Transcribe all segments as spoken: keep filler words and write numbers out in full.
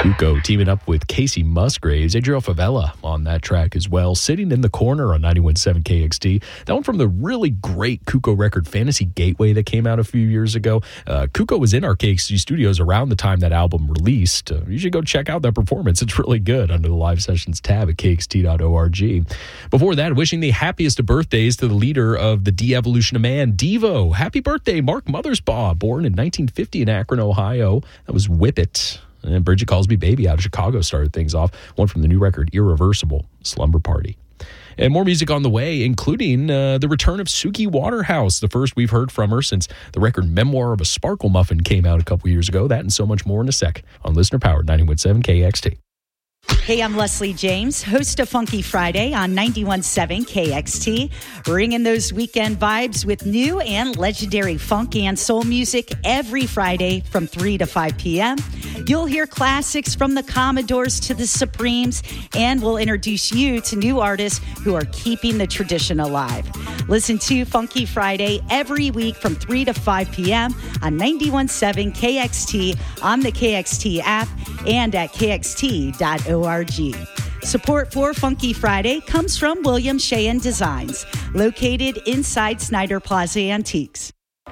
Kuko teaming up with Casey Musgraves, Adriel Favela on that track as well, Sitting in the Corner on ninety-one point seven K X T. That one from the really great Kuko record Fantasy Gateway that came out a few years ago. Uh, Kuko was in our K X T studios around the time that album released. Uh, you should go check out that performance. It's really good under the live sessions tab at K X T dot org. Before that, wishing the happiest of birthdays to the leader of the De-Evolution of Man, Devo. Happy birthday, Mark Mothersbaugh, born in nineteen fifty in Akron, Ohio. That was Whip It. And Bridget Calls Me Baby out of Chicago started things off. One from the new record, Irreversible, Slumber Party. And more music on the way, including uh, the return of Suki Waterhouse, the first we've heard from her since the record Memoir of a Sparkle Muffin came out a couple years ago. That and so much more in a sec on Listener Powered ninety-one point seven K X T. Hey, I'm Leslie James, host of Funky Friday on ninety-one point seven K X T, bringing those weekend vibes with new and legendary funk and soul music every Friday from three to five p.m. You'll hear classics from the Commodores to the Supremes, and we'll introduce you to new artists who are keeping the tradition alive. Listen to Funky Friday every week from three to five p.m. on ninety-one point seven K X T, on the K X T app, and at K X T dot org. Support for Funky Friday comes from William Sheehan Designs, located inside Snyder Plaza Antiques.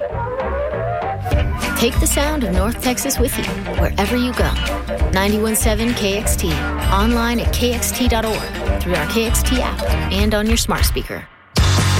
Take the sound of North Texas with you wherever you go. ninety-one point seven K X T, online at K X T dot org, through our K X T app, and on your smart speaker.